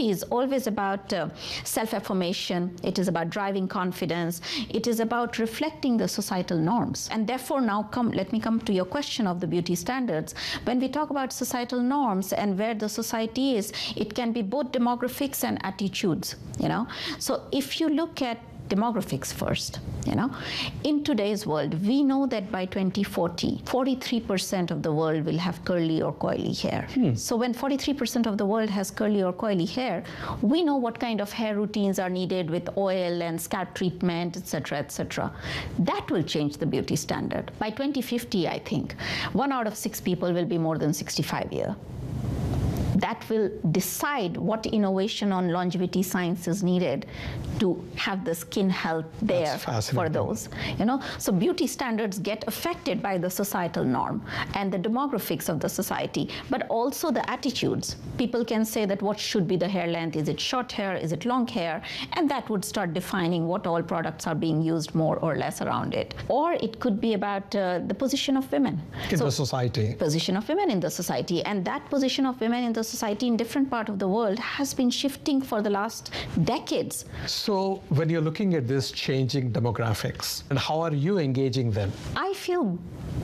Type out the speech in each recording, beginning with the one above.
beauty is always about self-affirmation. It is about driving confidence. It is about reflecting the societal norms. And therefore, now let me come to your question of the beauty standards. When we talk about societal norms and where the society is, it can be both demographics and attitudes, you know. So if you look at demographics first, you know, in today's world, we know that by 2040, 43% of the world will have curly or coily hair. So when 43% of the world has curly or coily hair, we know what kind of hair routines are needed with oil and scalp treatment, etc., etc. That will change the beauty standard. By 2050, I think, 1 out of 6 people will be more than 65 years. That will decide what innovation on longevity science is needed to have the skin health there for those, you know. So beauty standards get affected by the societal norm and the demographics of the society, but also the attitudes. People can say that what should be the hair length? Is it short hair? Is it long hair? And that would start defining what all products are being used more or less around it. Or it could be about the position of women in the society. Position of women in the society, and that position of women in the society in different parts of the world has been shifting for the last decades. So when you're looking at this changing demographics, and how are you engaging them? I feel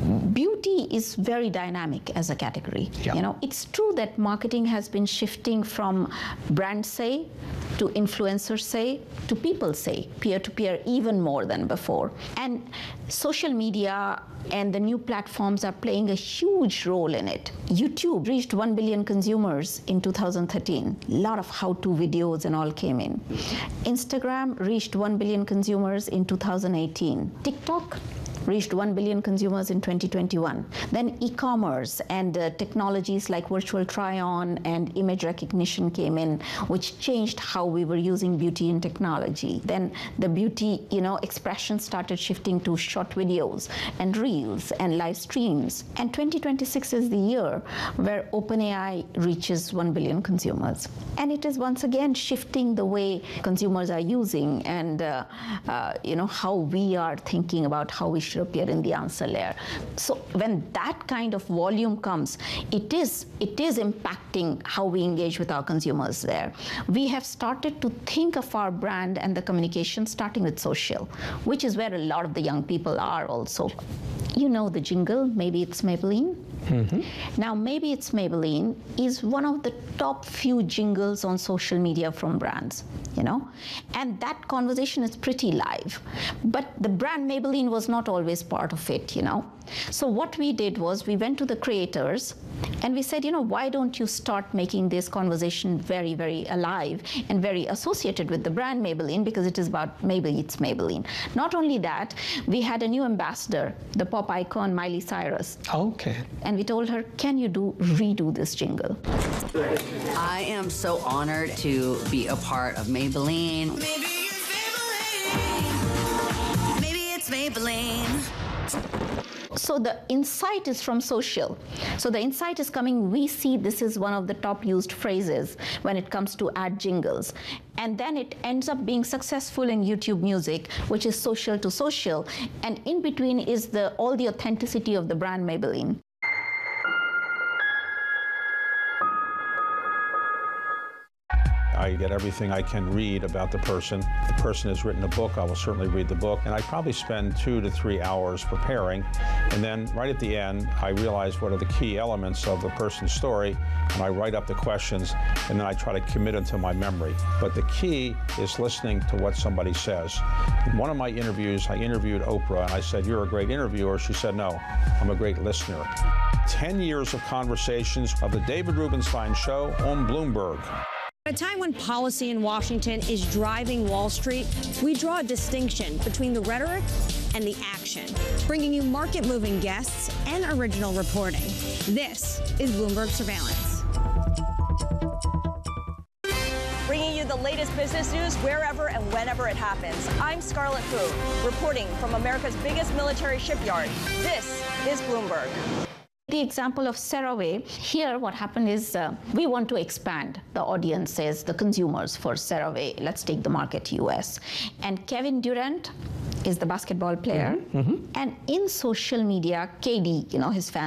beauty is very dynamic as a category. Yeah. You know, it's true that marketing has been shifting from brand say to influencer say to people say, peer-to-peer, even more than before. And social media and the new platforms are playing a huge role in it. YouTube reached 1 billion consumers in 2013. A lot of how-to videos and all came in. Instagram reached 1 billion consumers in 2018. TikTok reached 1 billion consumers in 2021. Then e-commerce and technologies like virtual try-on and image recognition came in, which changed how we were using beauty and technology. Then the beauty, you know, expression started shifting to short videos and reels and live streams. And 2026 is the year where OpenAI reaches 1 billion consumers. And it is once again shifting the way consumers are using and you know, how we are thinking about how we should appear in the answer layer. So when that kind of volume comes, it is impacting how we engage with our consumers there. We have started to think of our brand and the communication starting with social, which is where a lot of the young people are also. You know the jingle, Maybe It's Maybelline? Mm-hmm. Now, Maybe It's Maybelline is one of the top few jingles on social media from brands, you know? And that conversation is pretty live. But the brand Maybelline was not always part of it, you know? So what we did was we went to the creators and we said, you know, why don't you start making this conversation very, very alive and very associated with the brand Maybelline, because it is about Maybe It's Maybelline. Not only that, we had a new ambassador, the pop icon Miley Cyrus. Okay. And we told her, can you redo this jingle? I am so honored to be a part of Maybelline. Maybe it's Maybelline. Maybe it's Maybelline. So the insight is from social. So the insight is coming, we see this is one of the top used phrases when it comes to ad jingles. And then it ends up being successful in YouTube Music, which is social to social. And in between is all the authenticity of the brand Maybelline. I get everything I can read about the person. If the person has written a book, I will certainly read the book. And I probably spend 2 to 3 hours preparing. And then right at the end, I realize what are the key elements of the person's story, and I write up the questions, and then I try to commit it to my memory. But the key is listening to what somebody says. In one of my interviews, I interviewed Oprah, and I said, "You're a great interviewer." She said, "No, I'm a great listener." 10 years of conversations of the David Rubenstein Show on Bloomberg. At a time when policy in Washington is driving Wall Street, we draw a distinction between the rhetoric and the action, bringing you market-moving guests and original reporting. This is Bloomberg Surveillance. Bringing you the latest business news wherever and whenever it happens. I'm Scarlett Fu, reporting from America's biggest military shipyard. This is Bloomberg. The example of CeraVe, here what happened is we want to expand the audiences, the consumers for CeraVe. Let's take the market US. And Kevin Durant is the basketball player. Mm-hmm. And in social media, KD, you know, his fans